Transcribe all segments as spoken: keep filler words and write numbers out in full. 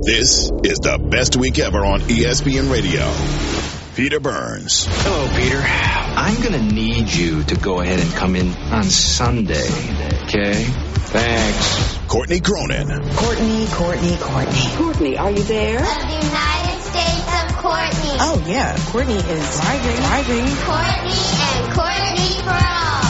This is the best week ever on E S P N Radio. Peter Burns. Hello, Peter. I'm going to need you to go ahead and come in on Sunday, okay? Thanks. Courtney Cronin. Courtney, Courtney, Courtney. Courtney, are you there? Of the United States of Courtney. Oh, yeah. Courtney is driving. Driving. Courtney and Courtney for all.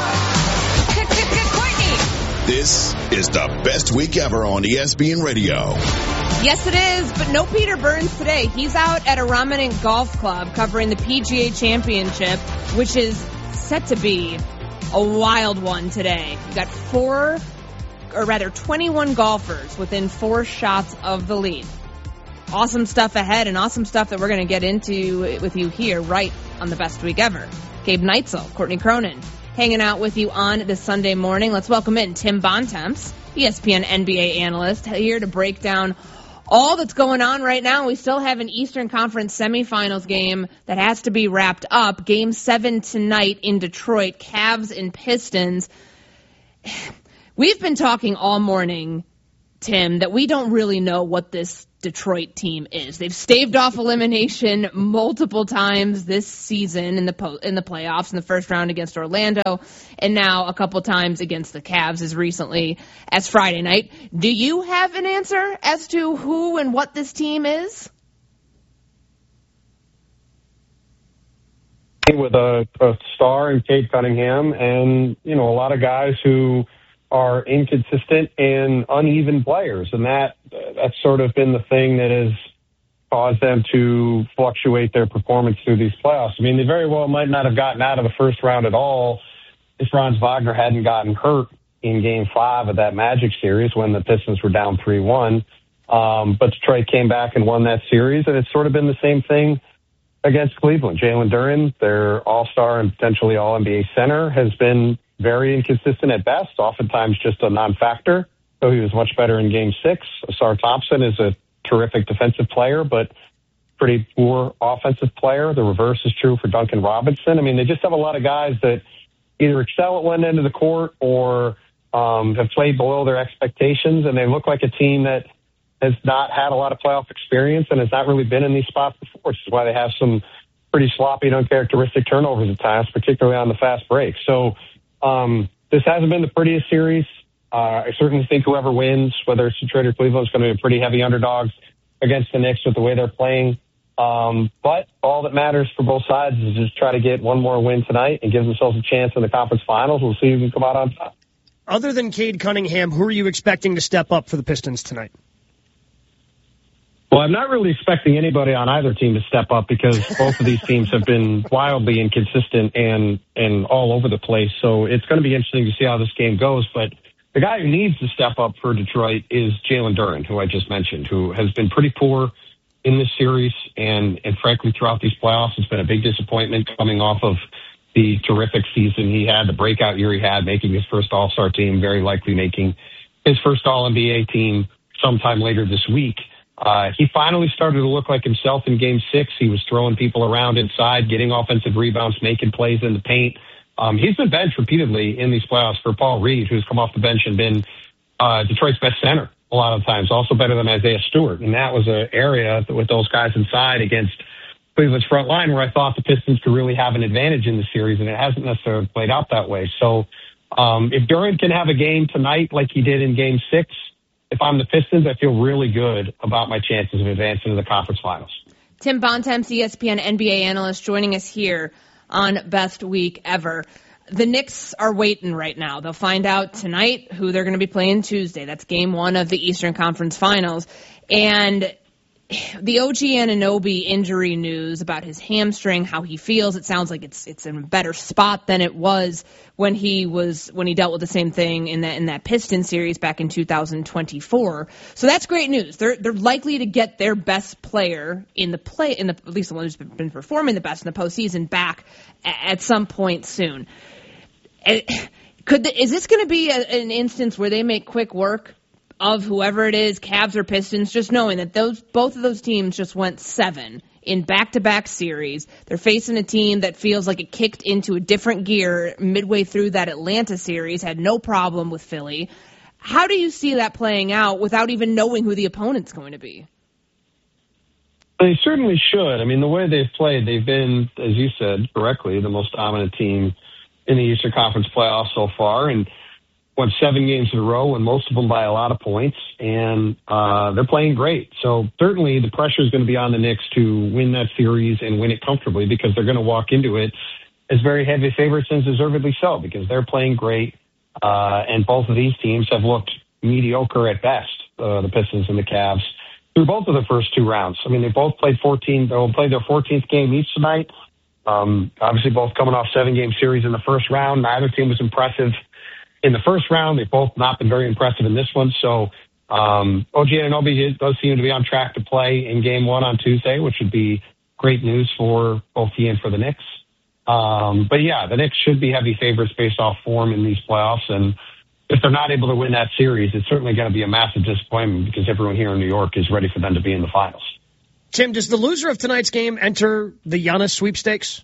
Courtney. This is the best week ever on E S P N Radio. Yes, it is, but no Peter Burns today. He's out at a Romanent Golf Club covering the P G A Championship, which is set to be a wild one today. We've got four, or rather twenty-one golfers within four shots of the lead. Awesome stuff ahead, and awesome stuff that we're going to get into with you here right on the best week ever. Gabe Neitzel, Courtney Cronin, hanging out with you on this Sunday morning. Let's welcome in Tim Bontemps, E S P N N B A analyst, here to break down all that's going on right now. We still have an Eastern Conference semifinals game that has to be wrapped up. Game seven tonight in Detroit, Cavs and Pistons. We've been talking all morning, Tim, that we don't really know what this Detroit team is. They've staved off elimination multiple times this season in the po- in the playoffs, in the first round against Orlando, and now a couple times against the Cavs as recently as Friday night. Do you have an answer as to who and what this team is? With a, a star in Cade Cunningham and, you know, a lot of guys who are inconsistent and uneven players. And that that's sort of been the thing that has caused them to fluctuate their performance through these playoffs. I mean, they very well might not have gotten out of the first round at all if Franz Wagner hadn't gotten hurt in game five of that Magic series when the Pistons were down three one. Um, but Detroit came back and won that series, and it's sort of been the same thing against Cleveland. Jalen Duren, their all-star and potentially all-N B A center, has been very inconsistent at best, oftentimes just a non-factor. So he was much better in game six. Asar Thompson is a terrific defensive player, but pretty poor offensive player. The reverse is true for Duncan Robinson. I mean, they just have a lot of guys that either excel at one end of the court or um, have played below their expectations, and they look like a team that has not had a lot of playoff experience and has not really been in these spots before, which is why they have some pretty sloppy and uncharacteristic turnovers at times, particularly on the fast break. So um, this hasn't been the prettiest series. Uh, I certainly think whoever wins, whether it's Detroit or Cleveland, is going to be a pretty heavy underdogs against the Knicks with the way they're playing. Um, but all that matters for both sides is just try to get one more win tonight and give themselves a chance in the conference finals. We'll see who can come out on top. Other than Cade Cunningham, who are you expecting to step up for the Pistons tonight? Well, I'm not really expecting anybody on either team to step up because both of these teams have been wildly inconsistent and, and all over the place. So it's going to be interesting to see how this game goes. But the guy who needs to step up for Detroit is Jalen Duren, who I just mentioned, who has been pretty poor in this series. And, and frankly, throughout these playoffs, it's been a big disappointment coming off of the terrific season he had, the breakout year he had, making his first All-Star team, very likely making his first All-N B A team sometime later this week. Uh, he finally started to look like himself in game six. He was throwing people around inside, getting offensive rebounds, making plays in the paint. Um, he's been benched repeatedly in these playoffs for Paul Reed, who's come off the bench and been uh, Detroit's best center a lot of times, also better than Isaiah Stewart. And that was an area with those guys inside against Cleveland's front line where I thought the Pistons could really have an advantage in the series, and it hasn't necessarily played out that way. So um, if Duren can have a game tonight like he did in game six, if I'm the Pistons, I feel really good about my chances of advancing to the conference finals. Tim Bontemps, E S P N N B A analyst, joining us here on Best Week Ever. The Knicks are waiting right now. They'll find out tonight who they're going to be playing Tuesday. That's game one of the Eastern Conference Finals. And the O G Anunoby injury news about his hamstring, how he feels, it sounds like it's it's in a better spot than it was when he was when he dealt with the same thing in that in that Pistons series back in two thousand twenty-four. So that's great news. They're they're likely to get their best player in the play in the at least the one who's been performing the best in the postseason back at some point soon. Could the, is this going to be a, an instance where they make quick work of whoever it is, Cavs or Pistons, just knowing that those both of those teams just went seven in back-to-back series? They're facing a team that feels like it kicked into a different gear midway through that Atlanta series, had no problem with Philly. How do you see that playing out without even knowing who the opponent's going to be? They certainly should. I mean, the way they've played, they've been, as you said correctly, the most dominant team in the Eastern Conference playoffs so far, and won seven games in a row, and most of them by a lot of points, and uh, they're playing great. So certainly the pressure is going to be on the Knicks to win that series and win it comfortably, because they're going to walk into it as very heavy favorites, and deservedly so, because they're playing great, uh, and both of these teams have looked mediocre at best, uh, the Pistons and the Cavs, through both of the first two rounds. I mean, they both played fourteen. They'll play their fourteenth game each tonight. Um, obviously, both coming off seven-game series in the first round. Neither team was impressive in the first round. They've both not been very impressive in this one. So um, O G Anunoby does seem to be on track to play in Game One on Tuesday, which would be great news for both he and for the Knicks. Um, but yeah, the Knicks should be heavy favorites based off form in these playoffs, and if they're not able to win that series, it's certainly going to be a massive disappointment, because everyone here in New York is ready for them to be in the finals. Tim, does the loser of tonight's game enter the Giannis sweepstakes?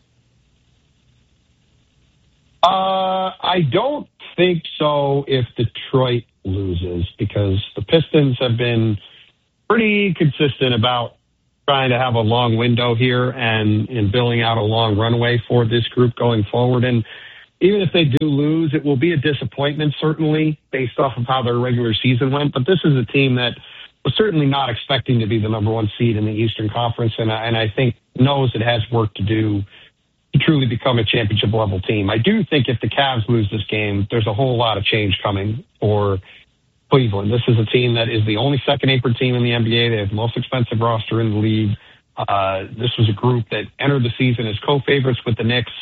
Uh, I don't think so if Detroit loses, because the Pistons have been pretty consistent about trying to have a long window here and, and building out a long runway for this group going forward. And even if they do lose, it will be a disappointment, certainly, based off of how their regular season went. But this is a team that was certainly not expecting to be the number one seed in the Eastern Conference, and, and I think knows it has work to do to truly become a championship-level team. I do think if the Cavs lose this game, there's a whole lot of change coming for Cleveland. This is a team that is the only second-apron team in the N B A. They have the most expensive roster in the league. Uh, this was a group that entered the season as co-favorites with the Knicks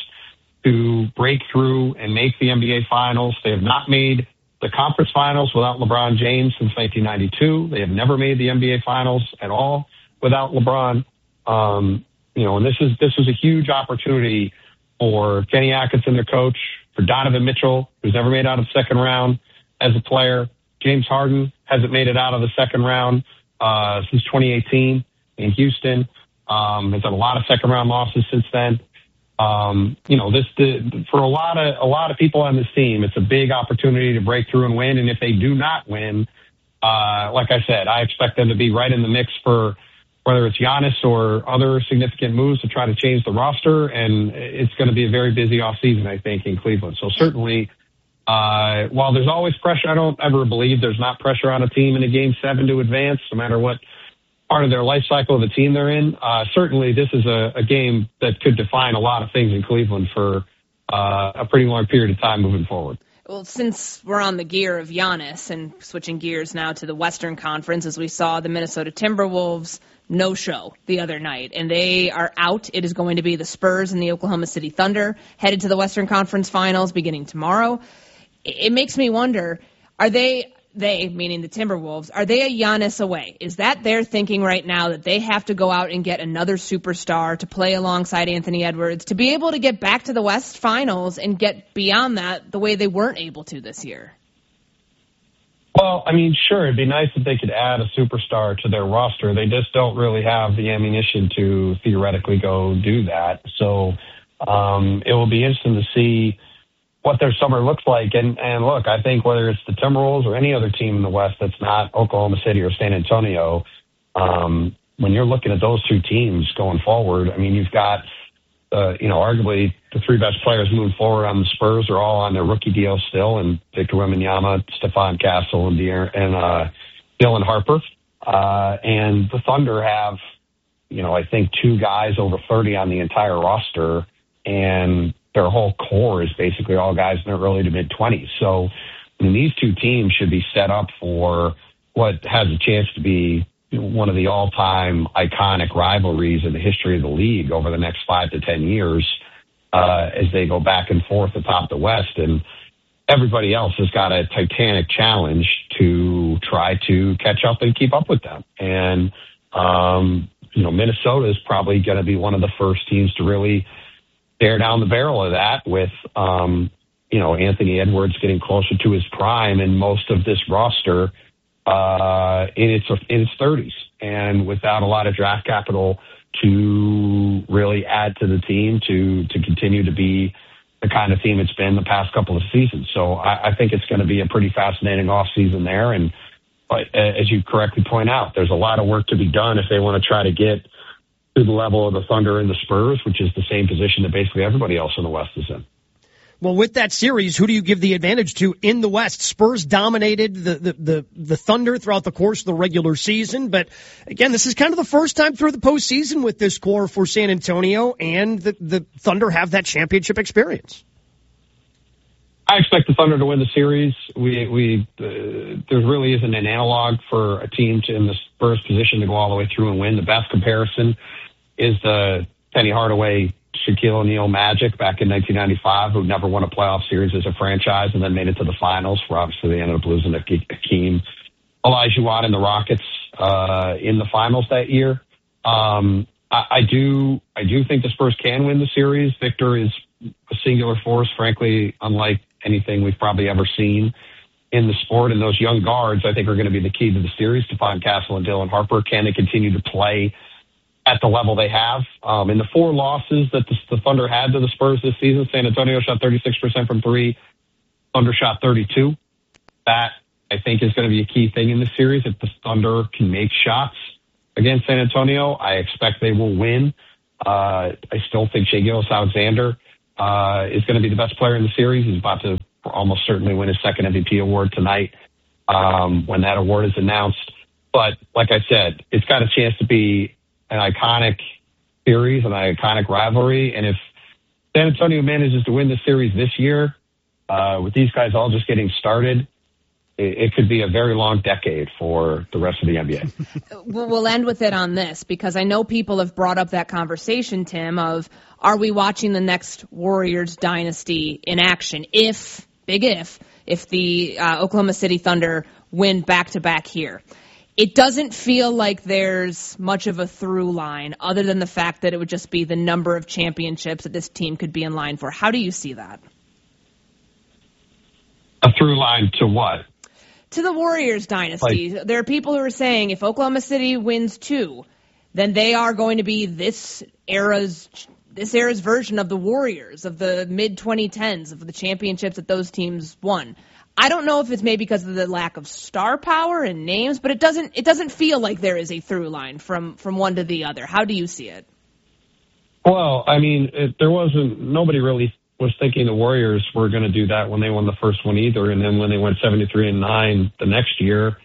to break through and make the N B A Finals. They have not made the conference finals without LeBron James since nineteen ninety-two. They have never made the N B A Finals at all without LeBron. Um, you know, and this is this was a huge opportunity for Kenny Atkinson, their coach, for Donovan Mitchell, who's never made out of the second round as a player. James Harden hasn't made it out of the second round uh, since twenty eighteen in Houston. Um, has had a lot of second round losses since then. Um, you know, this the, for a lot of a lot of people on this team, it's a big opportunity to break through and win. And if they do not win, uh, like I said, I expect them to be right in the mix for whether it's Giannis or other significant moves to try to change the roster. And it's going to be a very busy offseason, I think, in Cleveland. So certainly, uh, while there's always pressure, I don't ever believe there's not pressure on a team in a game seven to advance, no matter what part of their life cycle of the team they're in. Uh, certainly this is a, a game that could define a lot of things in Cleveland for uh, a pretty long period of time moving forward. Well, since we're on the gear of Giannis and switching gears now to the Western Conference, as we saw the Minnesota Timberwolves no-show the other night, and they are out. It is going to be the Spurs and the Oklahoma City Thunder headed to the Western Conference Finals beginning tomorrow. It makes me wonder, are they... They, meaning the Timberwolves, are they a Giannis away? Is that their thinking right now, that they have to go out and get another superstar to play alongside Anthony Edwards to be able to get back to the West Finals and get beyond that the way they weren't able to this year? Well, I mean, sure, it'd be nice if they could add a superstar to their roster. They just don't really have the ammunition to theoretically go do that. So um, it will be interesting to see what their summer looks like. And, and look, I think whether it's the Timberwolves or any other team in the West that's not Oklahoma City or San Antonio, um, when you're looking at those two teams going forward, I mean, you've got, uh, you know, arguably the three best players moving forward on the Spurs are all on their rookie deal still, and Victor Wembanyama, Stephon Castle, and, Dear, and uh, Dylan Harper. Uh, and the Thunder have, you know, I think two guys over thirty on the entire roster, and their whole core is basically all guys in their early to mid-twenties. So, I mean, these two teams should be set up for what has a chance to be one of the all-time iconic rivalries in the history of the league over the next five to ten years uh, as they go back and forth atop the West. And everybody else has got a titanic challenge to try to catch up and keep up with them. And, um, you know, Minnesota is probably going to be one of the first teams to really stare down the barrel of that with, um, you know, Anthony Edwards getting closer to his prime and most of this roster uh, in its in its thirties, and without a lot of draft capital to really add to the team to to continue to be the kind of team it's been the past couple of seasons. So I, I think it's going to be a pretty fascinating offseason there. And but, uh, as you correctly point out, there's a lot of work to be done if they want to try to get to the level of the Thunder and the Spurs, which is the same position that basically everybody else in the West is in. Well, with that series, who do you give the advantage to in the West? Spurs dominated the, the, the, the Thunder throughout the course of the regular season. But, again, this is kind of the first time through the postseason with this core for San Antonio, and the, the Thunder have that championship experience. I expect the Thunder to win the series. We we uh, there really isn't an analog for a team to, in the Spurs position to go all the way through and win. The best comparison is the Penny Hardaway Shaquille O'Neal Magic back in nineteen ninety-five, who never won a playoff series as a franchise and then made it to the finals, where obviously they ended up losing to Hakeem Olajuwon and the Rockets uh, in the finals that year. Um, I, I do I do think the Spurs can win the series. Victor is a singular force, frankly, unlike anything we've probably ever seen in the sport. And those young guards, I think, are going to be the key to the series. Stephon Castle and Dylan Harper, can they continue to play at the level they have? Um, in the four losses that the, the Thunder had to the Spurs this season, San Antonio shot thirty-six percent from three. Thunder shot thirty-two. That, I think, is going to be a key thing in this series. If the Thunder can make shots against San Antonio, I expect they will win. Uh, I still think Shai Gilgeous-Alexander uh, is going to be the best player in the series. He's about to almost certainly win his second M V P award tonight um, when that award is announced. But like I said, it's got a chance to be an iconic series, an iconic rivalry. And if San Antonio manages to win the series this year, uh, with these guys all just getting started, it, it could be a very long decade for the rest of the N B A. We'll end with it on this, because I know people have brought up that conversation, Tim, of are we watching the next Warriors dynasty in action? If, big if, if the uh, Oklahoma City Thunder win back-to-back here. It doesn't feel like there's much of a through line other than the fact that it would just be the number of championships that this team could be in line for. How do you see that? A through line to what? To the Warriors dynasty. Like, there are people who are saying if Oklahoma City wins two, then they are going to be this era's this era's version of the Warriors of the mid twenty tens, of the championships that those teams won. I don't know if it's maybe because of the lack of star power and names, but it doesn't it doesn't feel like there is a through line from, from one to the other. How do you see it? Well, I mean, it, there wasn't nobody really was thinking the Warriors were going to do that when they won the first one either, and then when they went seventy-three and nine the next year,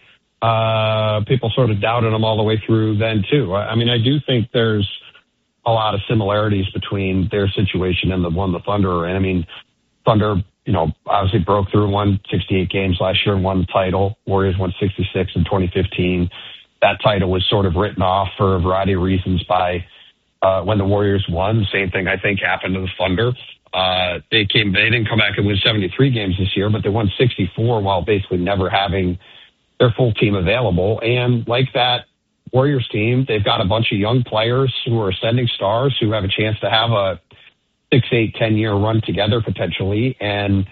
uh, people sort of doubted them all the way through then too. I, I mean, I do think there's a lot of similarities between their situation and the one the Thunder are in. I mean, Thunder, you know, obviously broke through and won sixty-eight games last year and won the title. Warriors won sixty-six in twenty fifteen. That title was sort of written off for a variety of reasons by uh, when the Warriors won. The same thing, I think, happened to the Thunder. Uh, they came, they didn't come back and win seventy-three games this year, but they won sixty-four while basically never having their full team available. And like that Warriors team, they've got a bunch of young players who are ascending stars who have a chance to have a six, eight, ten year run together potentially. And,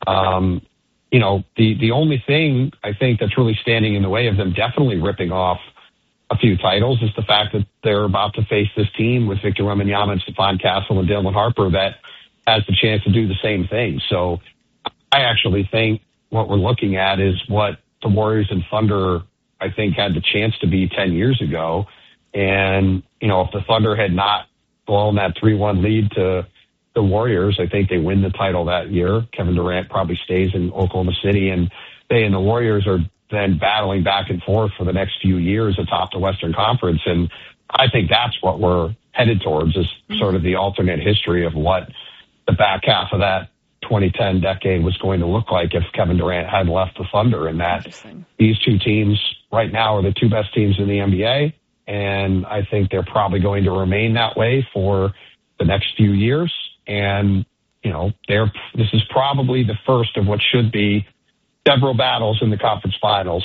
um, you know, the, the only thing I think that's really standing in the way of them definitely ripping off a few titles is the fact that they're about to face this team with Victor Wembanyama and Stephon Castle and Dylan Harper that has the chance to do the same thing. So I actually think what we're looking at is what the Warriors and Thunder, I think, had the chance to be ten years ago. And, you know, if the Thunder had not blown that three one lead to the Warriors, I think they win the title that year. Kevin Durant probably stays in Oklahoma City, and they and the Warriors are then battling back and forth for the next few years atop the Western Conference. And I think that's what we're headed towards, is sort of the alternate history of what the back half of that twenty ten decade was going to look like if Kevin Durant had left the Thunder, and that these two teams right now are the two best teams in the N B A. And I think they're probably going to remain that way for the next few years. And, you know, they're, this is probably the first of what should be several battles in the conference finals,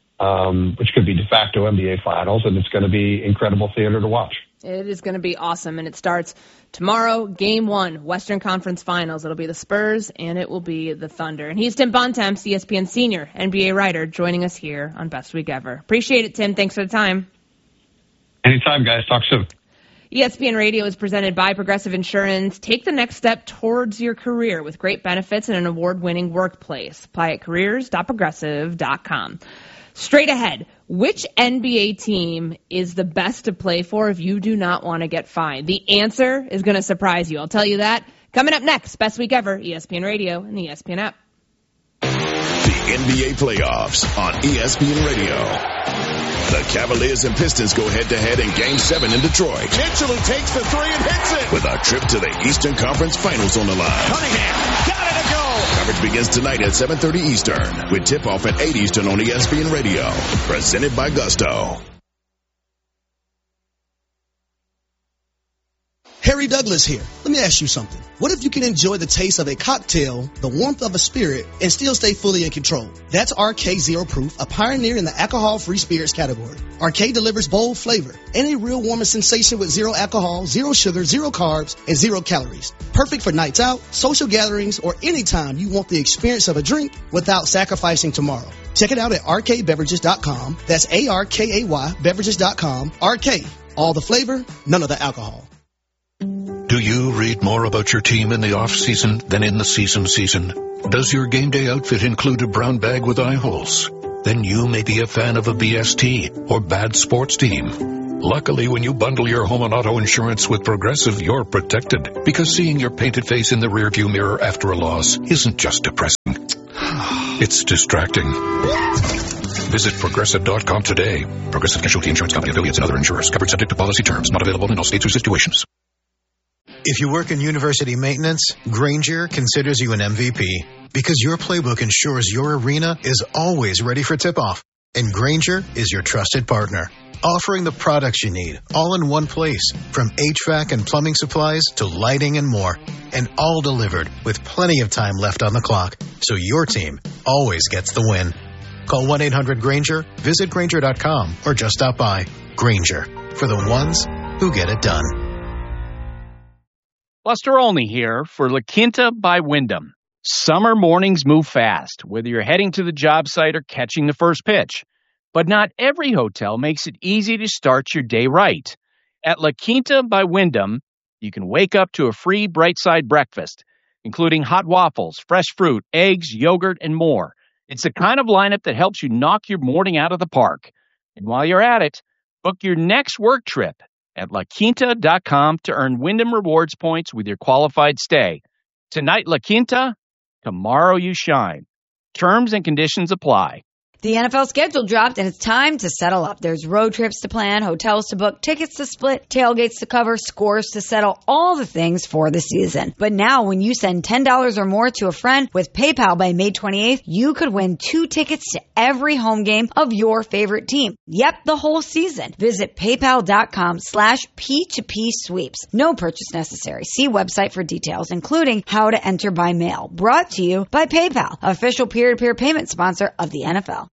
um, which could be de facto N B A finals. And it's going to be incredible theater to watch. It is going to be awesome, and it starts tomorrow, game one, Western Conference Finals. It'll be the Spurs, and it will be the Thunder. And he's Tim Bontemps, E S P N senior N B A writer, joining us here on Best Week Ever. Appreciate it, Tim. Thanks for the time. Anytime, guys. Talk soon. E S P N Radio is presented by Progressive Insurance. Take the next step towards your career with great benefits and an award-winning workplace. Apply at careers dot progressive dot com. Straight ahead, which N B A team is the best to play for if you do not want to get fined? The answer is going to surprise you. I'll tell you that. Coming up next, Best Week Ever, E S P N Radio and the E S P N app. The N B A playoffs on E S P N Radio. The Cavaliers and Pistons go head-to-head in Game seven in Detroit. Mitchell who takes the three and hits it. With a trip to the Eastern Conference Finals on the line. Cunningham got it to go. Coverage begins tonight at seven thirty Eastern with tip-off at eight Eastern on E S P N Radio. Presented by Gusto. Harry Douglas here. Let me ask you something. What if you can enjoy the taste of a cocktail, the warmth of a spirit, and still stay fully in control? That's R K Zero Proof, a pioneer in the alcohol-free spirits category. R K delivers bold flavor and a real warming sensation with zero alcohol, zero sugar, zero carbs, and zero calories. Perfect for nights out, social gatherings, or anytime you want the experience of a drink without sacrificing tomorrow. Check it out at R K beverages dot com. That's A R K A Y beverages dot com. R K, all the flavor, none of the alcohol. Do you read more about your team in the off-season than in the season season? Does your game day outfit include a brown bag with eye holes? Then you may be a fan of a B S T or bad sports team. Luckily, when you bundle your home and auto insurance with Progressive, you're protected. Because seeing your painted face in the rearview mirror after a loss isn't just depressing. It's distracting. Visit Progressive dot com today. Progressive Casualty Insurance Company, affiliates, and other insurers. Covered subject to policy terms. Not available in all states or situations. If you work in university maintenance, Grainger considers you an M V P because your playbook ensures your arena is always ready for tip-off. And Grainger is your trusted partner, offering the products you need all in one place, from H V A C and plumbing supplies to lighting and more, and all delivered with plenty of time left on the clock, so your team always gets the win. Call one eight hundred Grainger, visit Grainger dot com, or just stop by. Grainger, for the ones who get it done. Buster Olney here for La Quinta by Wyndham. Summer mornings move fast, whether you're heading to the job site or catching the first pitch. But not every hotel makes it easy to start your day right. At La Quinta by Wyndham, you can wake up to a free Bright Side breakfast, including hot waffles, fresh fruit, eggs, yogurt, and more. It's the kind of lineup that helps you knock your morning out of the park. And while you're at it, book your next work trip at La Quinta dot com to earn Wyndham Rewards points with your qualified stay. Tonight, La Quinta, tomorrow you shine. Terms and conditions apply. The N F L schedule dropped, and it's time to settle up. There's road trips to plan, hotels to book, tickets to split, tailgates to cover, scores to settle, all the things for the season. But now, when you send ten dollars or more to a friend with PayPal by May twenty-eighth, you could win two tickets to every home game of your favorite team. Yep, the whole season. Visit PayPal.com slash P2P sweeps. No purchase necessary. See website for details, including how to enter by mail. Brought to you by PayPal, official peer-to-peer payment sponsor of the N F L.